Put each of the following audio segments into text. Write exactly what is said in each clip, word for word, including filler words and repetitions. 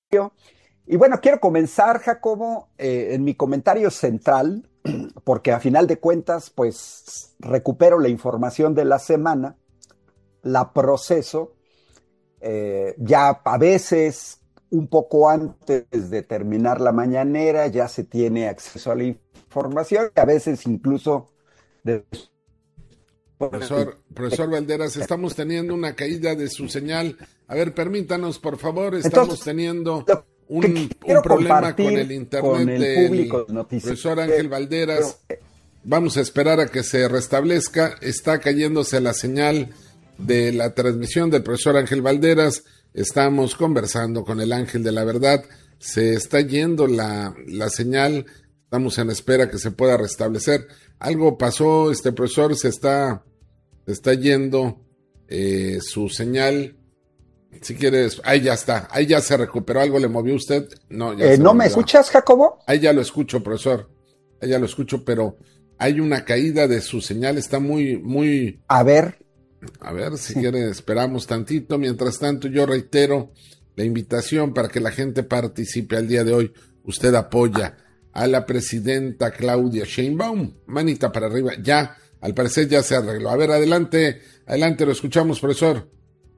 Y bueno, quiero comenzar, Jacobo, eh, en mi comentario central, porque a final de cuentas, pues recupero la información de la semana, la proceso, eh, ya a veces un poco antes de terminar la mañanera, ya se tiene acceso a la información, y a veces incluso después Profesor, profesor Valderas, estamos teniendo una caída de su señal. A ver, permítanos, por favor, estamos entonces, teniendo lo que un, un quiero problema con compartir el con internet el del público noticiero, profesor Ángel Valderas. Vamos a esperar a que se restablezca. Está cayéndose la señal de la transmisión del profesor Ángel Valderas. Estamos conversando con el Ángel de la Verdad. Se está yendo la, la señal. Estamos en espera que se pueda restablecer. Algo pasó, este profesor se está, se está yendo eh, su señal. Si quieres, ahí ya está, ahí ya se recuperó. ¿Algo le movió usted? No, ya eh, se ¿no me volvió. escuchas, Jacobo? Ahí ya lo escucho, profesor. Ahí ya lo escucho, pero hay una caída de su señal. Está muy, muy... A ver. A ver, si Sí. quiere, esperamos tantito. Mientras tanto, yo reitero la invitación para que la gente participe al día de hoy. Usted apoya a la presidenta Claudia Sheinbaum. Manita para arriba. Ya, al parecer ya se arregló. A ver, adelante, adelante, lo escuchamos, profesor.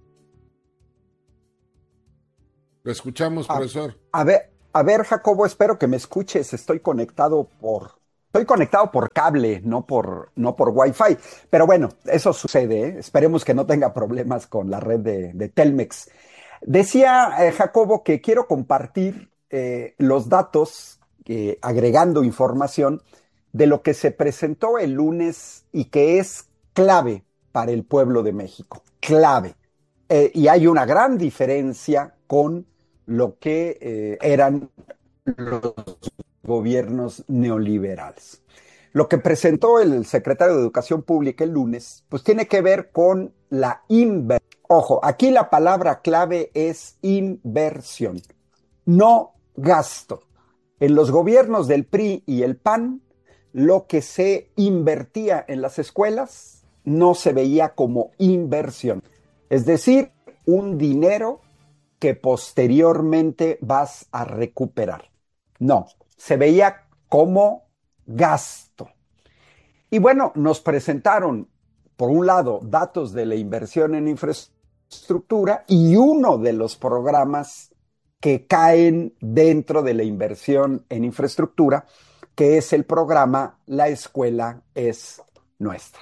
Lo escuchamos, A, profesor. a ver, a ver, Jacobo, espero que me escuches. Estoy conectado por, estoy conectado por cable, no por, no por Wi-Fi. Pero bueno, eso sucede, ¿eh? Esperemos que no tenga problemas con la red de, de Telmex. Decía eh, Jacobo que quiero compartir eh, los datos, eh, agregando información de lo que se presentó el lunes y que es clave para el pueblo de México. Clave. Eh, y hay una gran diferencia con lo que eh, eran los gobiernos neoliberales. Lo que presentó el secretario de Educación Pública el lunes, pues tiene que ver con la inversión. Ojo, aquí la palabra clave es inversión, no gasto. En los gobiernos del P R I y el P A N, lo que se invertía en las escuelas no se veía como inversión. Es decir, un dinero que posteriormente vas a recuperar. No, se veía como gasto. Y bueno, nos presentaron, por un lado, datos de la inversión en infraestructura y uno de los programas que caen dentro de la inversión en infraestructura, que es el programa La Escuela es Nuestra.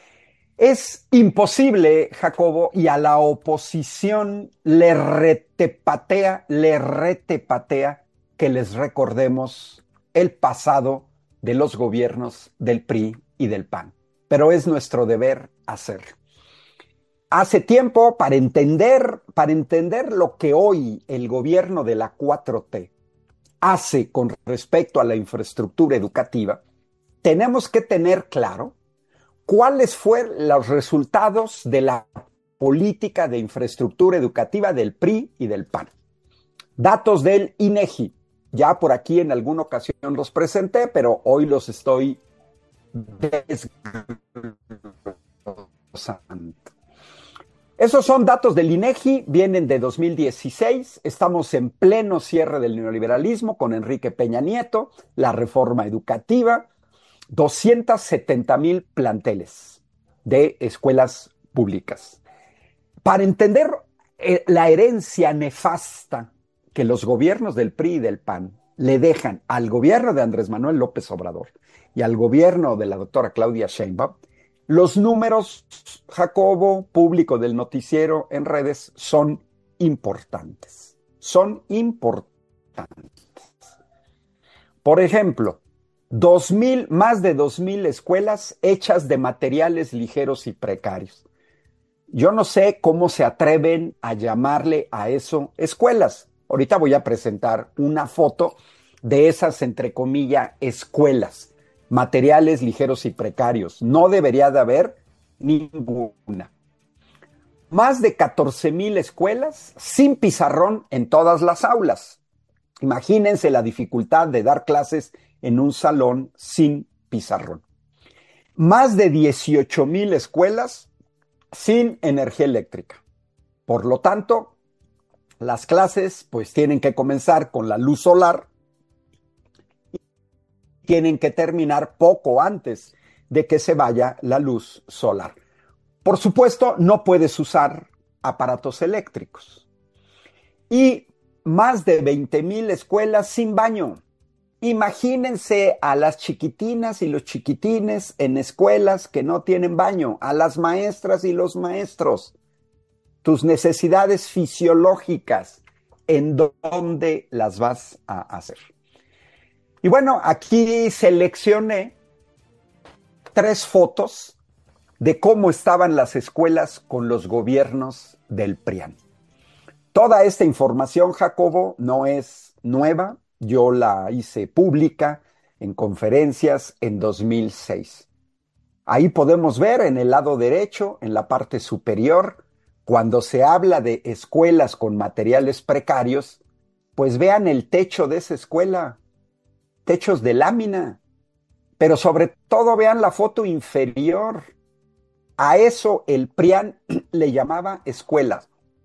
Es imposible, Jacobo, y a la oposición le retepatea, le retepatea que les recordemos el pasado de los gobiernos del P R I y del P A N. Pero es nuestro deber hacerlo. Hace tiempo, para entender, para entender lo que hoy el gobierno de la cuatro T hace con respecto a la infraestructura educativa, tenemos que tener claro cuáles fueron los resultados de la política de infraestructura educativa del P R I y del P A N. Datos del INEGI. Ya por aquí en alguna ocasión los presenté, pero hoy los estoy desglosando. Esos son datos del INEGI, vienen de dos mil dieciséis, estamos en pleno cierre del neoliberalismo con Enrique Peña Nieto, la reforma educativa, doscientos setenta mil planteles de escuelas públicas. Para entender eh, la herencia nefasta que los gobiernos del P R I y del P A N le dejan al gobierno de Andrés Manuel López Obrador y al gobierno de la doctora Claudia Sheinbaum, los números, Jacobo, público del noticiero en redes, son importantes. Son importantes. Por ejemplo, dos mil, más de dos mil escuelas hechas de materiales ligeros y precarios. Yo no sé cómo se atreven a llamarle a eso escuelas. Ahorita voy a presentar una foto de esas, entre comillas, escuelas. Materiales ligeros y precarios. No debería de haber ninguna. Más de catorce mil escuelas sin pizarrón en todas las aulas. Imagínense la dificultad de dar clases en un salón sin pizarrón. Más de dieciocho mil escuelas sin energía eléctrica. Por lo tanto, las clases pues tienen que comenzar con la luz solar, tienen que terminar poco antes de que se vaya la luz solar. Por supuesto, no puedes usar aparatos eléctricos. Y más de veinte mil escuelas sin baño. Imagínense a las chiquitinas y los chiquitines en escuelas que no tienen baño, a las maestras y los maestros. Tus necesidades fisiológicas, ¿en dónde las vas a hacer? Y bueno, aquí seleccioné tres fotos de cómo estaban las escuelas con los gobiernos del P R I A N. Toda esta información, Jacobo, no es nueva. Yo la hice pública en conferencias en dos mil seis. Ahí podemos ver en el lado derecho, en la parte superior, cuando se habla de escuelas con materiales precarios, pues vean el techo de esa escuela, techos de lámina, pero sobre todo vean la foto inferior. A eso el P R I A N le llamaba escuelas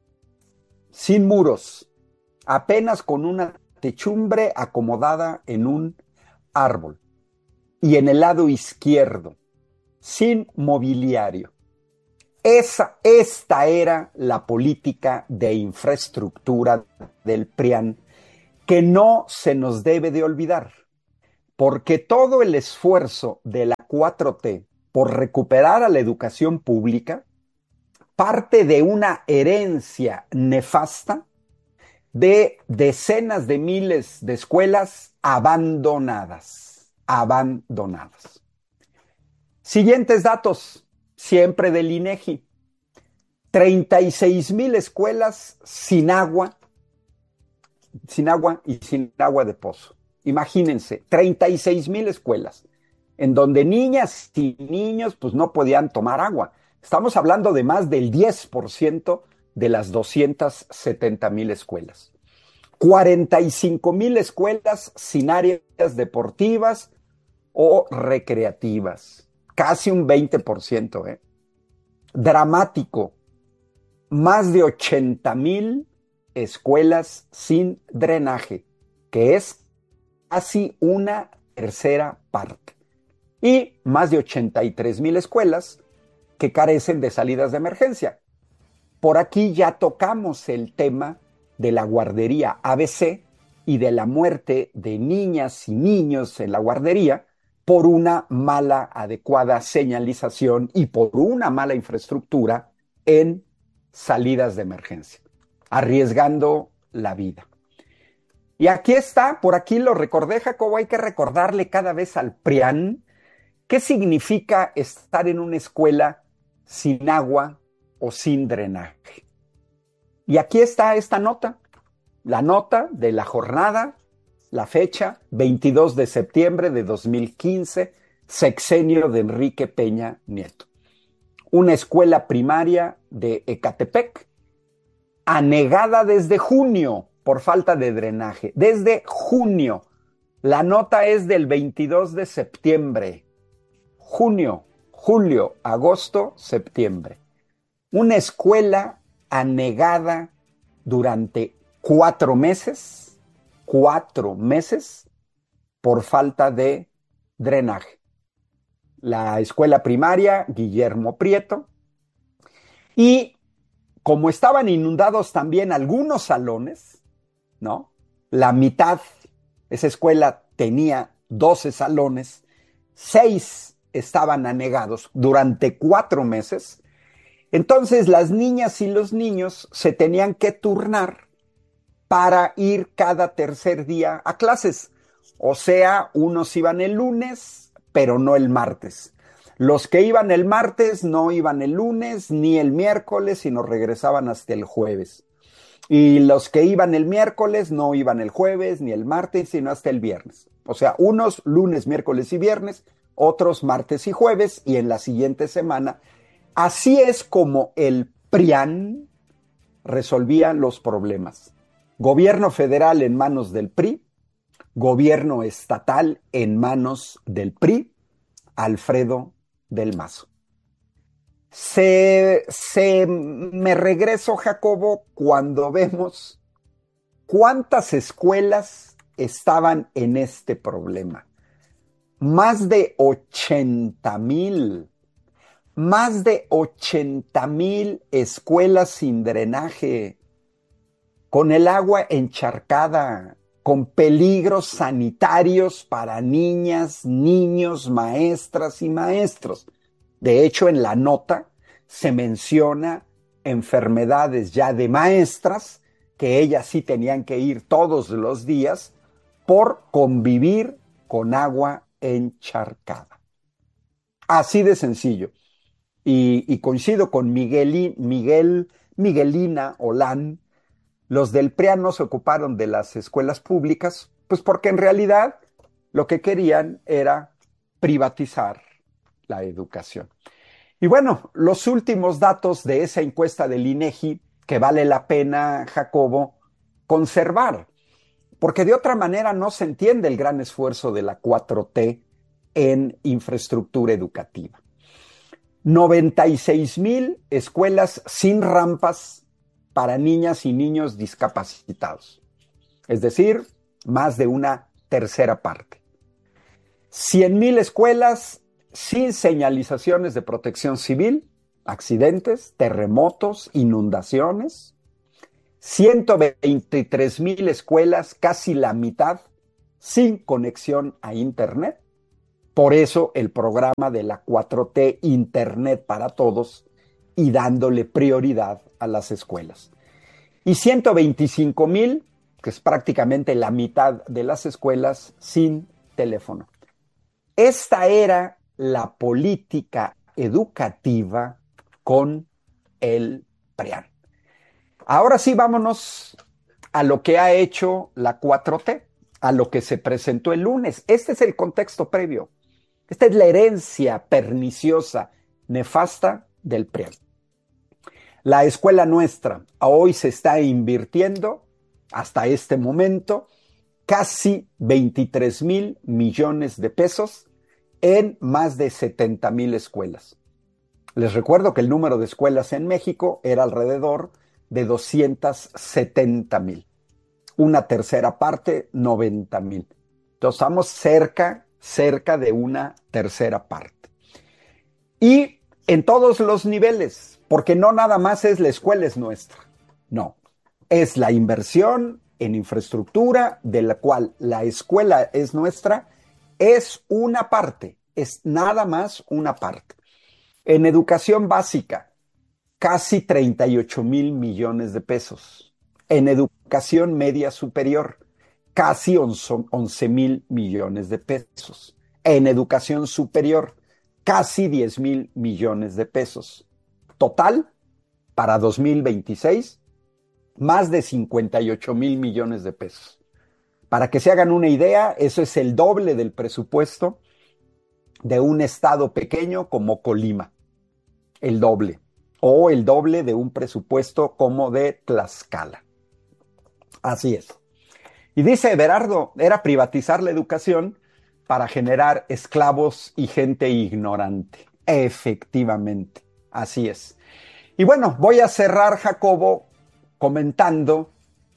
sin muros, apenas con una techumbre acomodada en un árbol. Y en el lado izquierdo, sin mobiliario. Esa, esta era la política de infraestructura del P R I A N, que no se nos debe de olvidar, porque todo el esfuerzo de la cuatro T por recuperar a la educación pública parte de una herencia nefasta de decenas de miles de escuelas abandonadas, abandonadas. Siguientes datos, siempre del INEGI. treinta y seis mil escuelas sin agua, sin agua y sin agua de pozo. Imagínense, treinta y seis mil escuelas, en donde niñas y niños pues no podían tomar agua. Estamos hablando de más del diez por ciento de las doscientas setenta mil escuelas. cuarenta y cinco mil escuelas sin áreas deportivas o recreativas. Casi un veinte por ciento. ¿eh? Dramático. Más de ochenta mil escuelas sin drenaje, que es casi una tercera parte. Y más de ochenta y tres mil escuelas que carecen de salidas de emergencia. Por aquí ya tocamos el tema de la guardería A B C y de la muerte de niñas y niños en la guardería por una mala, adecuada señalización y por una mala infraestructura en salidas de emergencia, arriesgando la vida. Y aquí está, por aquí lo recordé, Jacobo, hay que recordarle cada vez al P R I A N qué significa estar en una escuela sin agua o sin drenaje. Y aquí está esta nota, la nota de la jornada, la fecha, veintidós de septiembre de dos mil quince, sexenio de Enrique Peña Nieto. Una escuela primaria de Ecatepec, anegada desde junio por falta de drenaje. Desde junio. La nota es del veintidós de septiembre. Junio, julio, agosto, septiembre. Una escuela anegada durante cuatro meses, cuatro meses, por falta de drenaje. La escuela primaria Guillermo Prieto. Y como estaban inundados también algunos salones, ¿no? La mitad, esa escuela tenía doce salones, seis estaban anegados durante cuatro meses. Entonces las niñas y los niños se tenían que turnar para ir cada tercer día a clases. O sea, unos iban el lunes, pero no el martes. Los que iban el martes no iban el lunes ni el miércoles, sino regresaban hasta el jueves. Y los que iban el miércoles no iban el jueves ni el martes, sino hasta el viernes. O sea, unos lunes, miércoles y viernes, otros martes y jueves, y en la siguiente semana. Así es como el P R I A N resolvía los problemas. Gobierno federal en manos del P R I, gobierno estatal en manos del P R I, Alfredo del Mazo. Se, se, me regreso, Jacobo, cuando vemos ¿Cuántas escuelas estaban en este problema? Más de ochenta mil. Más de ochenta mil escuelas sin drenaje, con el agua encharcada, con peligros sanitarios para niñas, niños, maestras y maestros. De hecho, en la nota se menciona enfermedades ya de maestras, que ellas sí tenían que ir todos los días por convivir con agua encharcada. Así de sencillo. Y, y coincido con Miguel, Miguel, Miguelina Olán. Los del P R I A N no se ocuparon de las escuelas públicas, pues porque en realidad lo que querían era privatizar la educación. Y bueno, los últimos datos de esa encuesta del INEGI, que vale la pena, Jacobo, conservar, porque de otra manera no se entiende el gran esfuerzo de la cuatro T en infraestructura educativa. noventa y seis mil escuelas sin rampas para niñas y niños discapacitados, es decir, más de una tercera parte. cien mil escuelas sin señalizaciones de protección civil, accidentes, terremotos, inundaciones. ciento veintitrés mil escuelas, casi la mitad, sin conexión a Internet. Por eso el programa de la cuatro T, Internet para Todos, y dándole prioridad a las escuelas. Y ciento veinticinco mil, que es prácticamente la mitad de las escuelas, sin teléfono. Esta era la política educativa con el P R I A N. Ahora sí, vámonos a lo que ha hecho la cuatro T, a lo que se presentó el lunes. Este es el contexto previo. Esta es la herencia perniciosa, nefasta del P R I A N. La escuela nuestra hoy se está invirtiendo, hasta este momento, casi veintitrés mil millones de pesos en más de setenta mil escuelas. Les recuerdo que el número de escuelas en México era alrededor de doscientos setenta mil. Una tercera parte, noventa mil. Entonces estamos cerca, cerca de una tercera parte. Y en todos los niveles, porque no nada más es la escuela es nuestra. No, es la inversión en infraestructura de la cual la escuela es nuestra, es una parte, es nada más una parte. En educación básica, casi treinta y ocho mil millones de pesos. En educación media superior, casi once mil millones de pesos. En educación superior, casi diez mil millones de pesos. Total, para dos mil veintiséis, más de cincuenta y ocho mil millones de pesos. Para que se hagan una idea, eso es el doble del presupuesto de un estado pequeño como Colima. El doble. O el doble de un presupuesto como de Tlaxcala. Así es. Y dice Everardo, era privatizar la educación para generar esclavos y gente ignorante. Efectivamente, así es. Y bueno, voy a cerrar, Jacobo, comentando,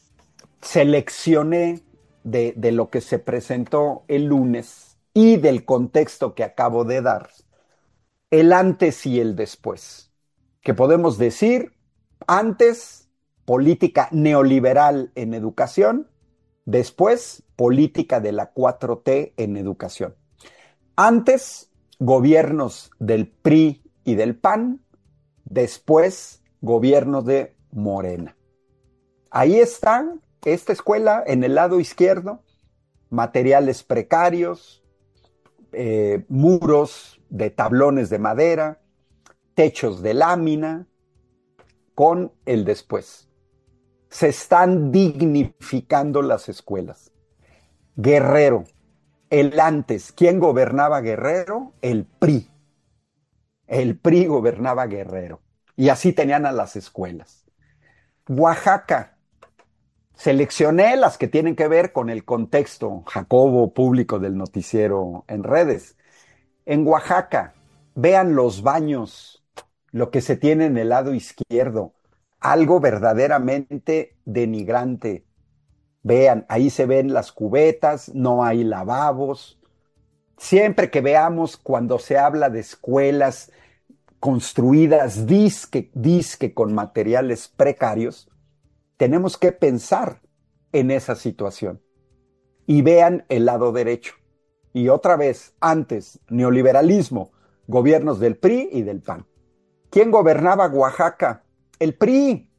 seleccioné de, de lo que se presentó el lunes y del contexto que acabo de dar, el antes y el después, que podemos decir, antes, política neoliberal en educación, después, política de la cuatro T en educación. Antes, gobiernos del P R I y del P A N, después, gobiernos de Morena. Ahí está esta escuela en el lado izquierdo, materiales precarios, eh, muros de tablones de madera, techos de lámina, con el después. Se están dignificando las escuelas. Guerrero, el antes, ¿quién gobernaba Guerrero? El P R I. El P R I gobernaba Guerrero. Y así tenían a las escuelas. Oaxaca, seleccioné las que tienen que ver con el contexto, Jacobo, público del noticiero en redes. En Oaxaca, vean los baños, lo que se tiene en el lado izquierdo, algo verdaderamente denigrante. Vean, ahí se ven las cubetas, no hay lavabos. Siempre que veamos cuando se habla de escuelas construidas disque, disque con materiales precarios, tenemos que pensar en esa situación. Y vean el lado derecho. Y otra vez, antes, neoliberalismo, gobiernos del P R I y del P A N. ¿Quién gobernaba Oaxaca? El P R I.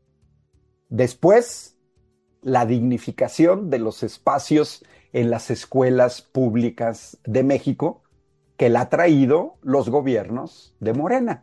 Después, la dignificación de los espacios en las escuelas públicas de México, que la ha traído los gobiernos de Morena.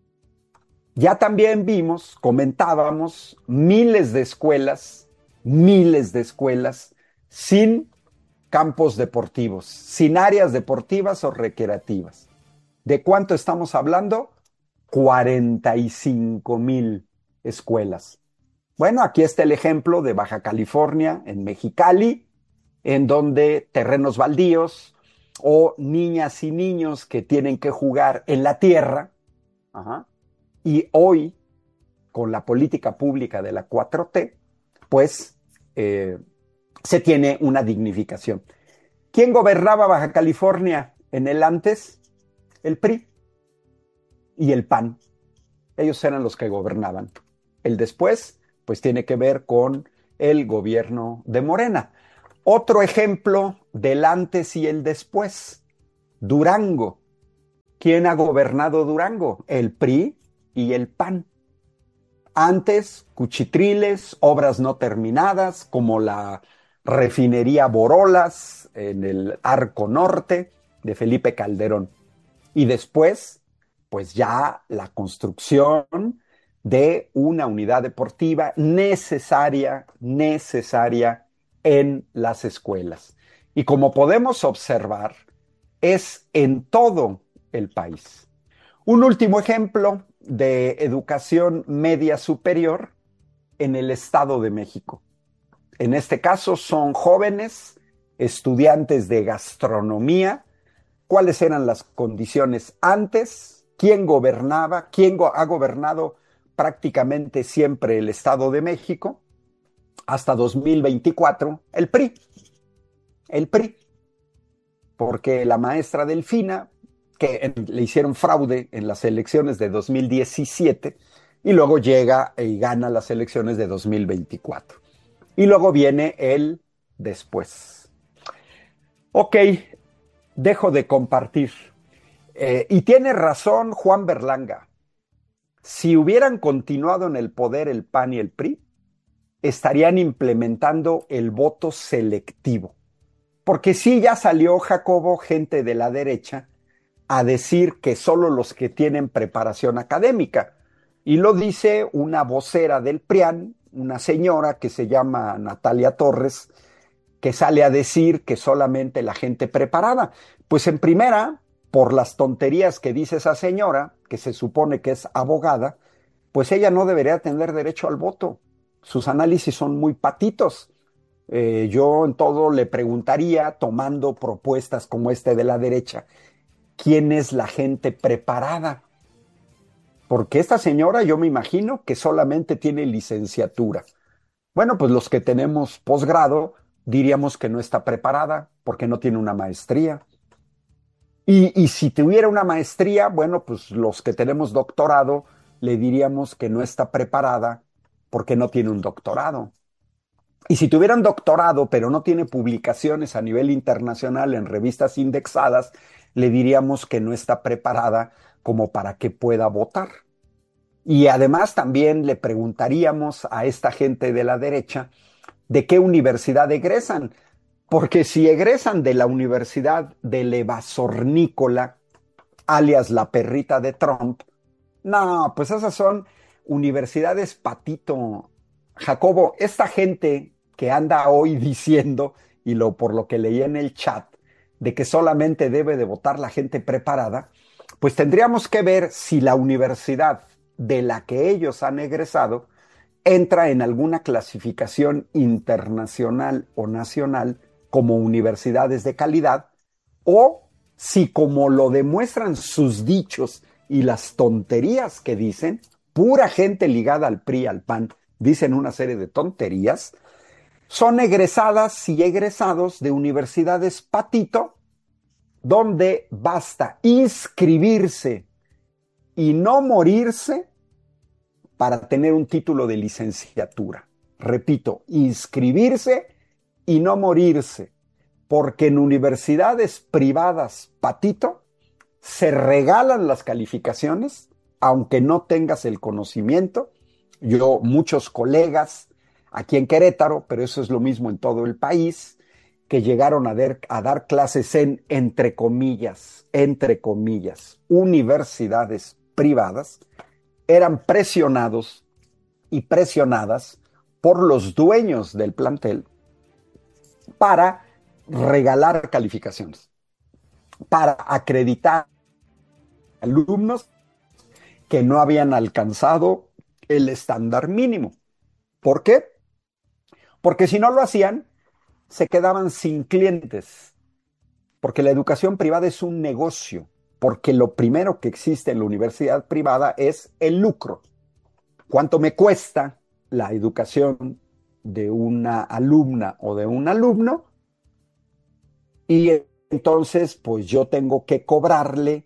Ya también vimos, comentábamos, miles de escuelas, miles de escuelas sin campos deportivos, sin áreas deportivas o recreativas. ¿De cuánto estamos hablando? cuarenta y cinco mil escuelas. Bueno, aquí está el ejemplo de Baja California, en Mexicali, en donde terrenos baldíos o niñas y niños que tienen que jugar en la tierra. Ajá. Y hoy, con la política pública de la cuatro T, pues eh, se tiene una dignificación. ¿Quién gobernaba Baja California en el antes? El P R I y el P A N. Ellos eran los que gobernaban. El después, pues tiene que ver con el gobierno de Morena. Otro ejemplo del antes y el después. Durango. ¿Quién ha gobernado Durango? El P R I y el P A N. Antes, cuchitriles, obras no terminadas, como la refinería Borolas en el Arco Norte de Felipe Calderón. Y después, pues ya la construcción de una unidad deportiva necesaria, necesaria en las escuelas. Y como podemos observar, es en todo el país. Un último ejemplo de educación media superior en el Estado de México. En este caso son jóvenes, estudiantes de gastronomía. ¿Cuáles eran las condiciones antes? ¿Quién gobernaba? ¿Quién go- ha gobernado prácticamente siempre el Estado de México? Hasta dos mil veinticuatro, el P R I. El P R I. Porque la maestra Delfina, que en, le hicieron fraude en las elecciones de dos mil diecisiete, y luego llega y gana las elecciones de dos mil veinticuatro. Y luego viene el después. Ok, dejo de compartir. Eh, y tiene razón Juan Berlanga. Si hubieran continuado en el poder el P A N y el P R I, estarían implementando el voto selectivo. Porque sí, ya salió, Jacobo, gente de la derecha, a decir que solo los que tienen preparación académica. Y lo dice una vocera del P R I A N, una señora que se llama Natalia Torres, que sale a decir que solamente la gente preparada. Pues en primera, por las tonterías que dice esa señora, que se supone que es abogada, pues ella no debería tener derecho al voto. Sus análisis son muy patitos. Eh, yo en todo le preguntaría, tomando propuestas como este de la derecha, ¿quién es la gente preparada? Porque esta señora yo me imagino que solamente tiene licenciatura. Bueno, pues los que tenemos posgrado diríamos que no está preparada porque no tiene una maestría. Y, y si tuviera una maestría, bueno, pues los que tenemos doctorado le diríamos que no está preparada porque no tiene un doctorado. Y si tuviera un doctorado, pero no tiene publicaciones a nivel internacional en revistas indexadas, le diríamos que no está preparada como para que pueda votar. Y además también le preguntaríamos a esta gente de la derecha de qué universidad egresan. Porque si egresan de la Universidad de Levasornícola, alias la perrita de Trump, no, pues esas son universidades patito. Jacobo, esta gente que anda hoy diciendo, y lo por lo que leí en el chat, de que solamente debe de votar la gente preparada, pues tendríamos que ver si la universidad de la que ellos han egresado entra en alguna clasificación internacional o nacional como universidades de calidad, o si, como lo demuestran sus dichos y las tonterías que dicen, pura gente ligada al P R I, al P A N, dicen una serie de tonterías, son egresadas y egresados de universidades patito, donde basta inscribirse y no morirse para tener un título de licenciatura. Repito, inscribirse y no morirse, porque en universidades privadas patito se regalan las calificaciones, aunque no tengas el conocimiento. Yo, muchos colegas aquí en Querétaro, pero eso es lo mismo en todo el país, que llegaron a, der, a dar clases en, entre comillas, entre comillas, universidades privadas, eran presionados y presionadas por los dueños del plantel para regalar calificaciones, para acreditar alumnos que no habían alcanzado el estándar mínimo. ¿Por qué? Porque si no lo hacían, se quedaban sin clientes, porque la educación privada es un negocio, porque lo primero que existe en la universidad privada es el lucro. ¿Cuánto me cuesta la educación de una alumna o de un alumno? Y entonces, pues yo tengo que cobrarle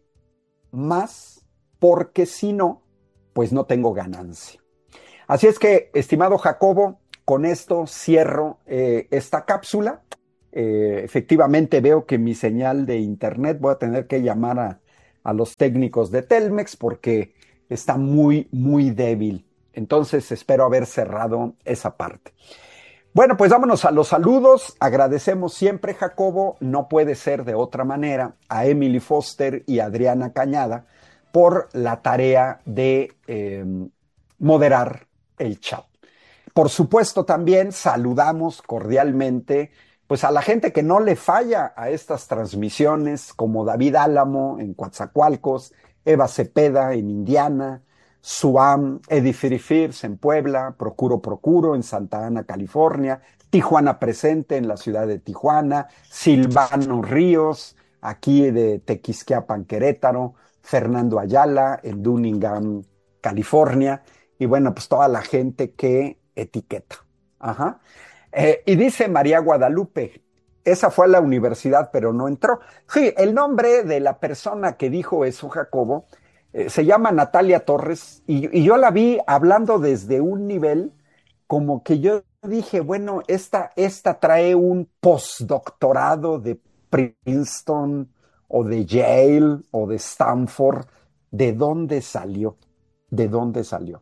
más, porque si no, pues no tengo ganancia. Así es que, estimado Jacobo, con esto cierro eh, esta cápsula. Eh, efectivamente veo que mi señal de internet, voy a tener que llamar a, a los técnicos de Telmex porque está muy, muy débil. Entonces espero haber cerrado esa parte. Bueno, pues vámonos a los saludos. Agradecemos siempre, Jacobo, no puede ser de otra manera, a Emily Foster y Adriana Cañada por la tarea de eh, moderar el chat. Por supuesto, también saludamos cordialmente pues a la gente que no le falla a estas transmisiones, como David Álamo en Coatzacoalcos, Eva Cepeda en Indiana, Suam, Eddie Firifirs en Puebla, Procuro Procuro en Santa Ana, California, Tijuana Presente en la ciudad de Tijuana, Silvano Ríos, aquí de Tequisquiapan, Querétaro, Fernando Ayala en Dunningham, California, y bueno, pues toda la gente que etiqueta. Ajá. Eh, y dice María Guadalupe, esa fue a la universidad, pero no entró. Sí, el nombre de la persona que dijo eso, Jacobo, eh, se llama Natalia Torres, y, y yo la vi hablando desde un nivel como que yo dije, bueno, esta, esta trae un postdoctorado de Princeton o de Yale o de Stanford. ¿De dónde salió? ¿De dónde salió?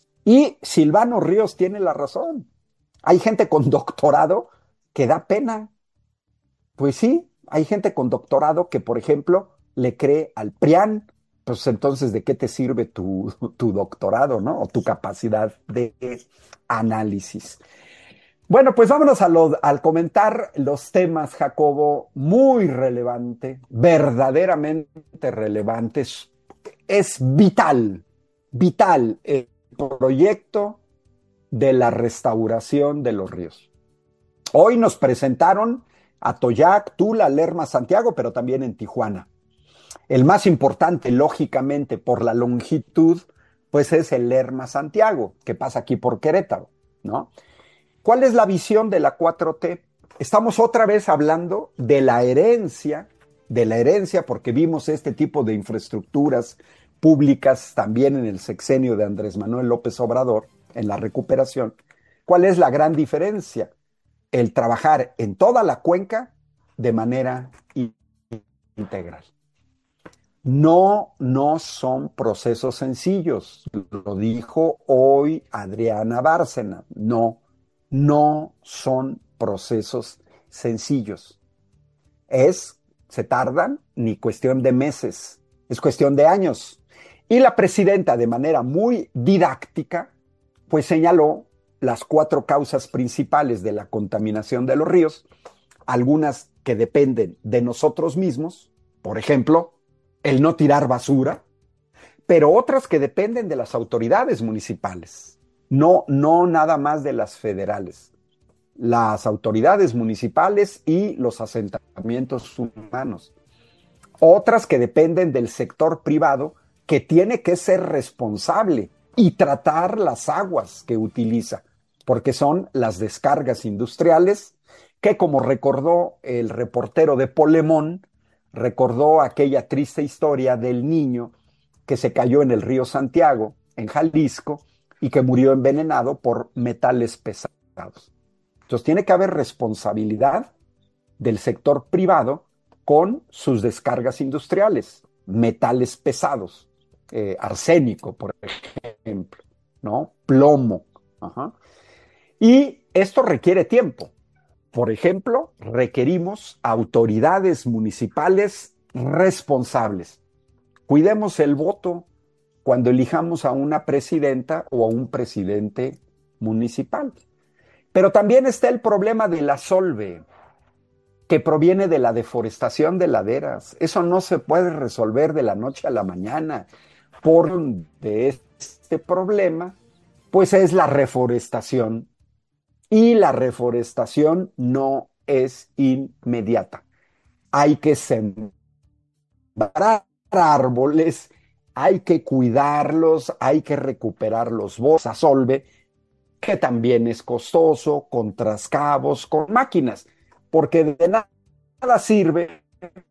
Y Silvano Ríos tiene la razón. Hay gente con doctorado que da pena. Pues sí, hay gente con doctorado que, por ejemplo, le cree al PRIAN. Pues entonces, ¿de qué te sirve tu, tu doctorado, ¿no? O tu capacidad de análisis. Bueno, pues vámonos a lo, al comentar los temas, Jacobo, muy relevante, verdaderamente relevantes. Es vital, vital el proyecto de la restauración de los ríos. Hoy nos presentaron Atoyac, Tula, Lerma, Santiago, pero también en Tijuana. El más importante, lógicamente, por la longitud, pues es el Lerma Santiago, que pasa aquí por Querétaro, ¿no? ¿Cuál es la visión de la cuatro T? Estamos otra vez hablando de la herencia, de la herencia, porque vimos este tipo de infraestructuras públicas también en el sexenio de Andrés Manuel López Obrador, en la recuperación. ¿Cuál es la gran diferencia? El trabajar en toda la cuenca de manera integral. No, no son procesos sencillos. Lo dijo hoy Adriana Bárcena. No, no son procesos sencillos. Es, se tardan ni cuestión de meses, es cuestión de años. Y la presidenta, de manera muy didáctica, pues señaló las cuatro causas principales de la contaminación de los ríos, algunas que dependen de nosotros mismos, por ejemplo, el no tirar basura, pero otras que dependen de las autoridades municipales, no, no nada más de las federales, las autoridades municipales y los asentamientos humanos. Otras que dependen del sector privado, que tiene que ser responsable y tratar las aguas que utiliza. porque son las descargas industriales que, como recordó el reportero de Polemón, recordó aquella triste historia del niño que se cayó en el río Santiago, en Jalisco, y que murió envenenado por metales pesados. Entonces tiene que haber responsabilidad del sector privado con sus descargas industriales, metales pesados, eh, arsénico, por ejemplo, ¿no? Plomo. Ajá. Y esto requiere tiempo. Por ejemplo, requerimos autoridades municipales responsables. Cuidemos el voto cuando elijamos a una presidenta o a un presidente municipal. Pero también está el problema de la solve, que proviene de la deforestación de laderas. Eso no se puede resolver de la noche a la mañana. Por de este problema, pues es la reforestación. Y la reforestación no es inmediata. Hay que sembrar árboles, hay que cuidarlos, hay que recuperar los bosques a solve, que también es costoso, con trascabos, con máquinas, porque de nada sirve,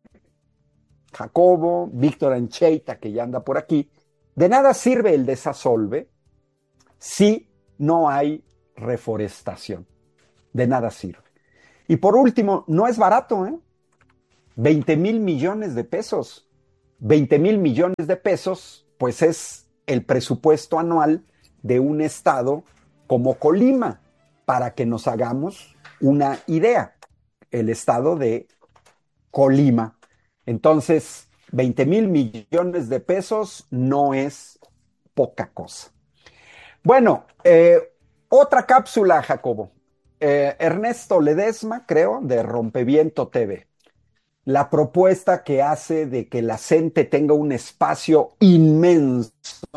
Jacobo, Víctor Ancheita, que ya anda por aquí, de nada sirve el desasolve si no hay reforestación. De nada sirve. Y por último, no es barato, ¿eh? veinte mil millones de pesos. veinte mil millones de pesos, pues es el presupuesto anual de un estado como Colima, para que nos hagamos una idea. El estado de Colima. Entonces, veinte mil millones de pesos no es poca cosa. Bueno, eh, otra cápsula, Jacobo. Eh, Ernesto Ledesma, creo, de Rompeviento T V. La propuesta que hace de que la gente tenga un espacio inmenso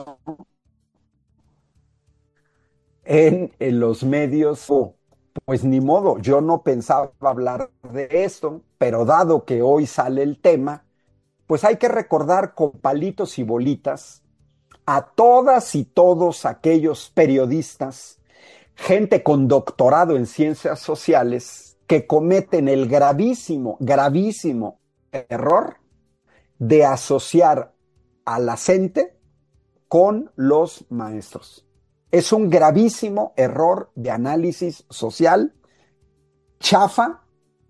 en, en los medios. Oh, pues ni modo, yo no pensaba hablar de esto, pero dado que hoy sale el tema, pues hay que recordar con palitos y bolitas a todas y todos aquellos periodistas, gente con doctorado en ciencias sociales, que cometen el gravísimo, gravísimo error de asociar a la gente con los maestros. Es un gravísimo error de análisis social, chafa,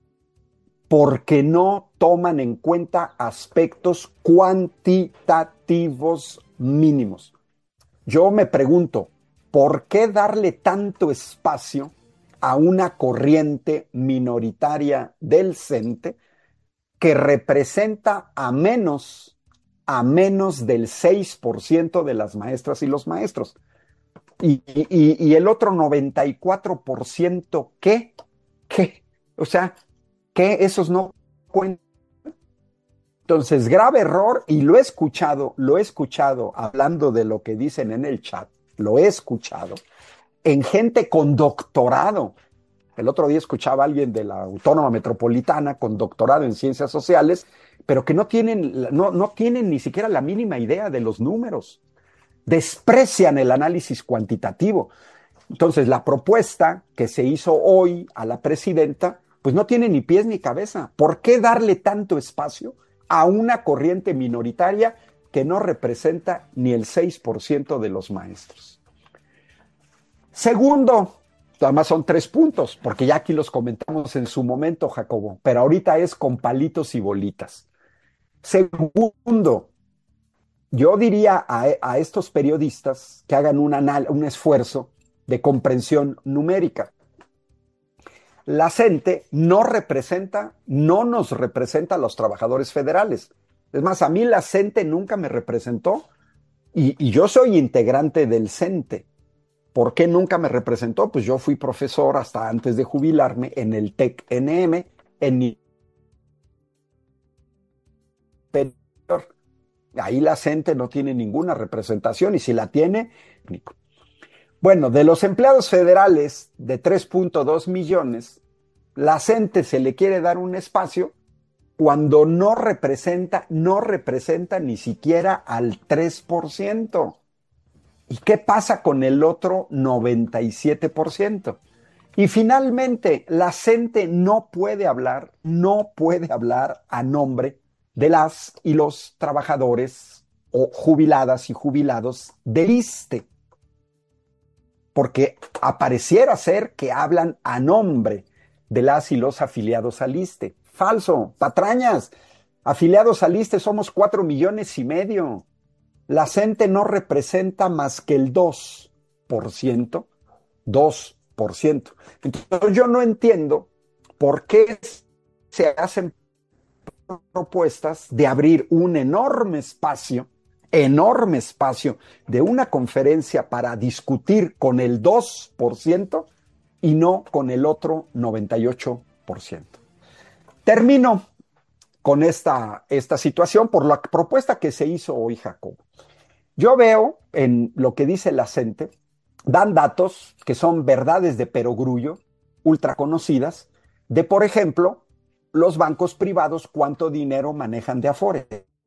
porque no toman en cuenta aspectos cuantitativos mínimos. Yo me pregunto, ¿por qué darle tanto espacio a una corriente minoritaria del CENTE que representa a menos, a menos del seis por ciento de las maestras y los maestros? Y, y, y el otro noventa y cuatro por ciento, ¿qué? ¿Qué? O sea, ¿qué? Esos no cuentan. Entonces, grave error, y lo he escuchado, lo he escuchado hablando de lo que dicen en el chat, lo he escuchado, en gente con doctorado. El otro día escuchaba a alguien de la Autónoma Metropolitana con doctorado en ciencias sociales, pero que no tienen, no, no tienen ni siquiera la mínima idea de los números. Desprecian el análisis cuantitativo. Entonces, la propuesta que se hizo hoy a la presidenta, pues no tiene ni pies ni cabeza. ¿Por qué darle tanto espacio a una corriente minoritaria que no representa ni el seis por ciento de los maestros? Segundo, además son tres puntos, porque ya aquí los comentamos en su momento, Jacobo, pero ahorita es con palitos y bolitas. Segundo, yo diría a, a estos periodistas que hagan un, anal, un esfuerzo de comprensión numérica. La CENTE no representa, no nos representa a los trabajadores federales. Es más, a mí la CENTE nunca me representó y, y yo soy integrante del CENTE. ¿Por qué nunca me representó? Pues yo fui profesor hasta antes de jubilarme en el TEC N M, en ahí la CENTE no tiene ninguna representación, y si la tiene, bueno, de los empleados federales de tres punto dos millones, la CENTE se le quiere dar un espacio cuando no representa, no representa ni siquiera al tres por ciento. ¿Y qué pasa con el otro noventa y siete por ciento? Y finalmente, la gente no puede hablar, no puede hablar a nombre de las y los trabajadores o jubiladas y jubilados del ISSSTE, porque apareciera ser que hablan a nombre de las y los afiliados al ISSSTE. Falso, patrañas. Afiliados al ISSSTE somos cuatro millones y medio. La gente no representa más que el dos por ciento, dos por ciento. Entonces yo no entiendo por qué se hacen propuestas de abrir un enorme espacio, enorme espacio de una conferencia para discutir con el dos por ciento y no con el otro noventa y ocho por ciento. Termino con esta, esta situación por la propuesta que se hizo hoy, Jacobo. Yo veo en lo que dice la gente, dan datos que son verdades de perogrullo, ultra conocidas, de, por ejemplo, los bancos privados, cuánto dinero manejan de afores.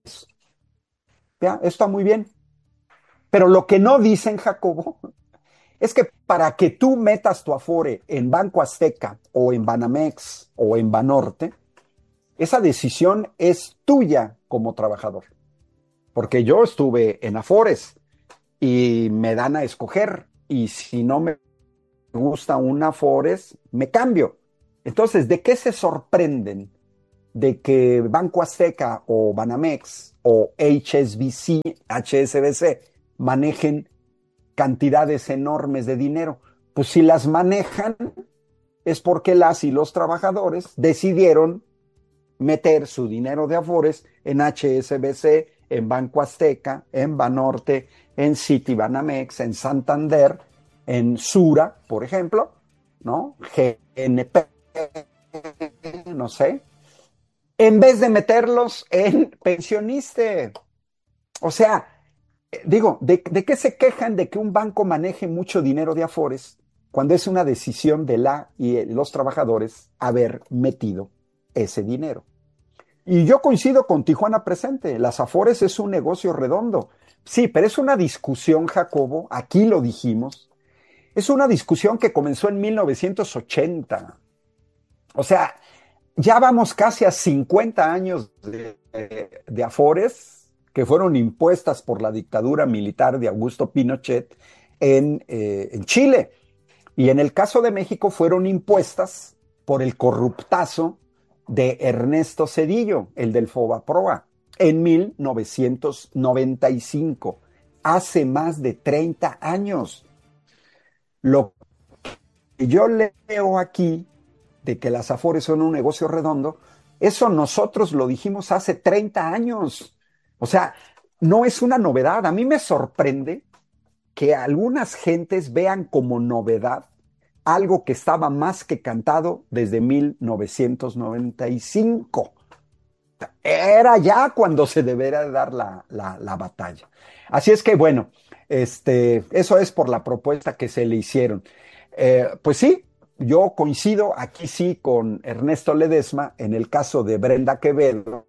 ¿Ya? Esto está muy bien. Pero lo que no dicen, Jacobo, es que para que tú metas tu afore en Banco Azteca o en Banamex o en Banorte, esa decisión es tuya como trabajador. Porque yo estuve en afores y me dan a escoger. Y si no me gusta un afores, me cambio. Entonces, ¿de qué se sorprenden de que Banco Azteca o Banamex o H S B C, H S B C manejen cantidades enormes de dinero? Pues si las manejan es porque las y los trabajadores decidieron meter su dinero de afores en H S B C, en Banco Azteca, en Banorte, en Citibanamex, en Santander, en Sura, por ejemplo, ¿no? G N P, no sé, en vez de meterlos en pensioniste. O sea, digo, ¿de, ¿de qué se quejan de que un banco maneje mucho dinero de afores cuando es una decisión de la y los trabajadores haber metido ese dinero? Y yo coincido con Tijuana Presente, las afores es un negocio redondo. Sí, pero es una discusión, Jacobo, aquí lo dijimos, es una discusión que comenzó en mil novecientos ochenta. O sea, ya vamos casi a cincuenta años de, de, de afores que fueron impuestas por la dictadura militar de Augusto Pinochet en, eh, en Chile. Y en el caso de México fueron impuestas por el corruptazo de Ernesto Zedillo, el del Fobaproa, en mil novecientos noventa y cinco, hace más de treinta años. Lo que yo leo aquí de que las afores son un negocio redondo, eso nosotros lo dijimos hace treinta años. O sea, no es una novedad. A mí me sorprende que algunas gentes vean como novedad algo que estaba más que cantado desde mil novecientos noventa y cinco. Era ya cuando se debería dar la, la, la batalla. Así es que, bueno, este, eso es por la propuesta que se le hicieron. Eh, pues sí, yo coincido aquí sí con Ernesto Ledesma en el caso de Brenda Quevedo,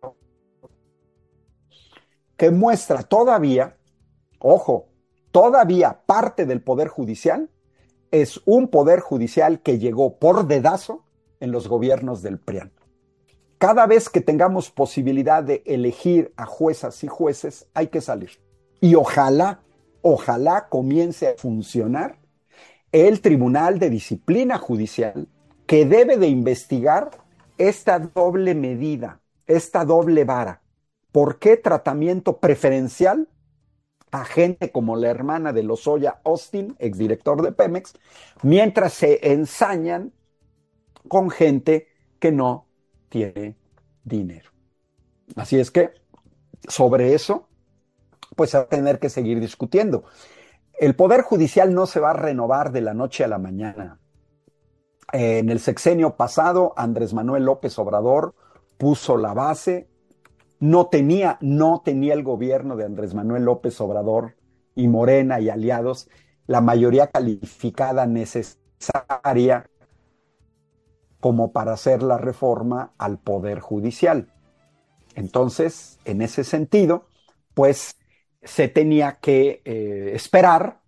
que muestra todavía, ojo, todavía parte del Poder Judicial es un Poder Judicial que llegó por dedazo en los gobiernos del P R I A N. Cada vez que tengamos posibilidad de elegir a juezas y jueces, hay que salir. Y ojalá, ojalá comience a funcionar el Tribunal de Disciplina Judicial, que debe de investigar esta doble medida, esta doble vara. ¿Por qué tratamiento preferencial a gente como la hermana de Lozoya Austin, exdirector de Pemex, mientras se ensañan con gente que no tiene dinero? Así es que sobre eso, pues se va a tener que seguir discutiendo. El Poder Judicial no se va a renovar de la noche a la mañana. Eh, en el sexenio pasado, Andrés Manuel López Obrador puso la base. No tenía, no tenía el gobierno de Andrés Manuel López Obrador y Morena y aliados la mayoría calificada necesaria como para hacer la reforma al Poder Judicial. Entonces, en ese sentido, pues se tenía que eh, esperar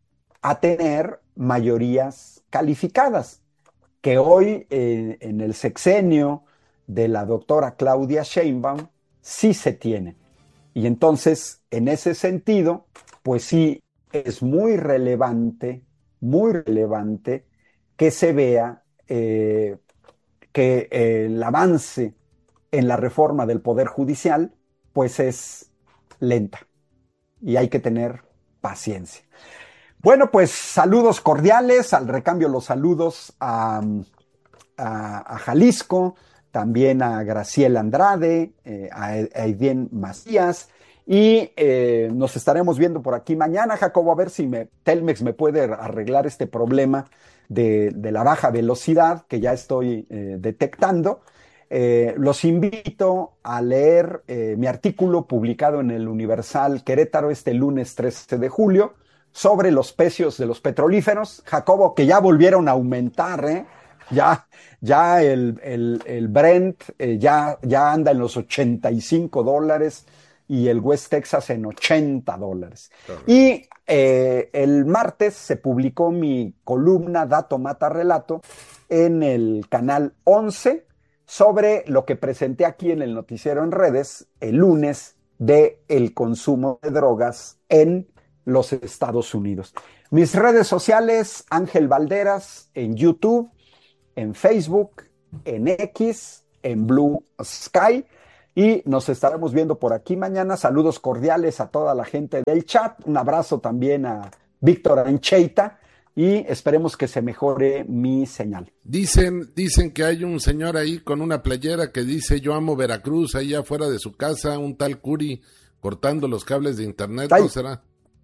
a tener mayorías calificadas, que hoy eh, en el sexenio de la doctora Claudia Sheinbaum sí se tienen. Y entonces, en ese sentido, pues sí es muy relevante, muy relevante que se vea eh, que eh, el avance en la reforma del Poder Judicial, pues es lenta y hay que tener paciencia. Bueno, pues saludos cordiales, al recambio los saludos a, a, a Jalisco, también a Graciela Andrade, eh, a, a Aidén Macías, y eh, nos estaremos viendo por aquí mañana, Jacobo, a ver si me, Telmex me puede arreglar este problema de, de la baja velocidad que ya estoy eh, detectando. Eh, los invito a leer eh, mi artículo publicado en el Universal Querétaro este lunes trece de julio sobre los precios de los petrolíferos, Jacobo, que ya volvieron a aumentar, ¿eh? Ya, ya el, el, el Brent eh, ya, ya anda en los ochenta y cinco dólares y el West Texas en ochenta dólares. Claro. Y eh, el martes se publicó mi columna Dato Mata Relato en el canal once sobre lo que presenté aquí en el noticiero en redes el lunes de el consumo de drogas en los Estados Unidos. Mis redes sociales, Ángel Valderas, en YouTube, en Facebook, en X, en Blue Sky, y nos estaremos viendo por aquí mañana. Saludos cordiales a toda la gente del chat, un abrazo también a Víctor Ancheita, y esperemos que se mejore mi señal. Dicen, dicen que hay un señor ahí con una playera que dice yo amo Veracruz, ahí afuera de su casa, un tal Curi cortando los cables de internet, ¿no será?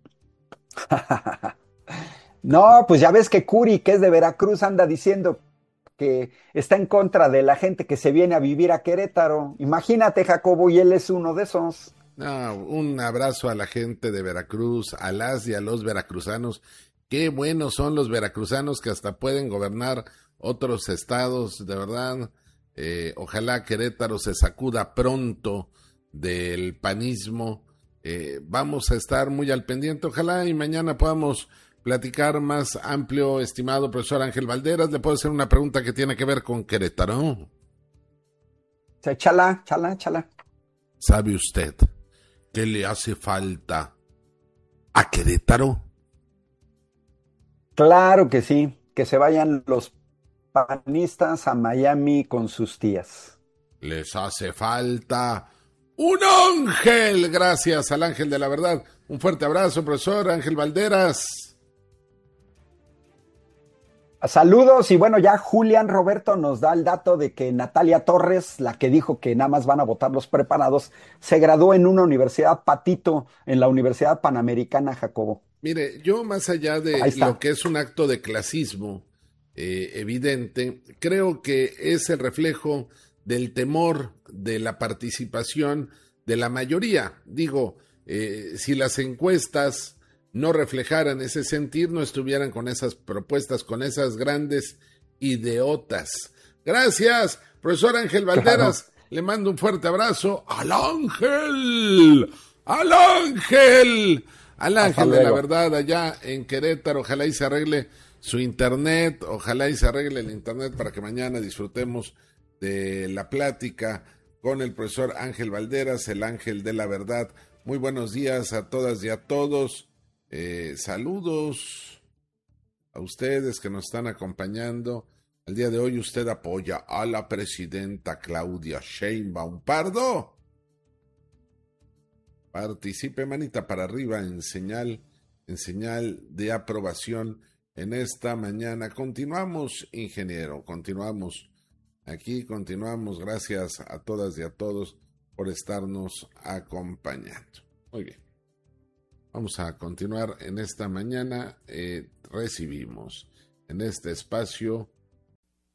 No, pues ya ves que Curi, que es de Veracruz, anda diciendo que está en contra de la gente que se viene a vivir a Querétaro. Imagínate, Jacobo, y él es uno de esos. No, un abrazo a la gente de Veracruz, a las y a los veracruzanos. Qué buenos son los veracruzanos que hasta pueden gobernar otros estados, de verdad. Eh, ojalá Querétaro se sacuda pronto del panismo. Eh, vamos a estar muy al pendiente. Ojalá y mañana podamos platicar más amplio, estimado profesor Ángel Valderas. Le puedo hacer una pregunta que tiene que ver con Querétaro. Chala, chala, chala. ¿Sabe usted qué le hace falta a Querétaro? Claro que sí, que se vayan los panistas a Miami con sus tías. Les hace falta un ángel. Gracias al ángel de la verdad. Un fuerte abrazo, profesor Ángel Valderas. Saludos, y bueno, ya Julián Roberto nos da el dato de que Natalia Torres, la que dijo que nada más van a votar los preparados, se graduó en una universidad patito, en la Universidad Panamericana, Jacobo. Mire, yo más allá de lo que es un acto de clasismo eh, evidente, creo que es el reflejo del temor de la participación de la mayoría. Digo, eh, si las encuestas no reflejaran ese sentir, no estuvieran con esas propuestas, con esas grandes ideotas. Gracias, profesor Ángel Valderas. Claro. Le mando un fuerte abrazo al ángel, al ángel, al ángel de la verdad allá en Querétaro. Ojalá y se arregle su internet, ojalá y se arregle el internet para que mañana disfrutemos de la plática con el profesor Ángel Valderas, el ángel de la verdad. Muy buenos días a todas y a todos. Eh, saludos a ustedes que nos están acompañando. El día de hoy usted apoya a la presidenta Claudia Sheinbaum Pardo. Participe, manita para arriba en señal, en señal de aprobación en esta mañana. Continuamos, ingeniero, continuamos. Aquí continuamos. Gracias a todas y a todos por estarnos acompañando. Muy bien. Vamos a continuar en esta mañana. Eh, recibimos en este espacio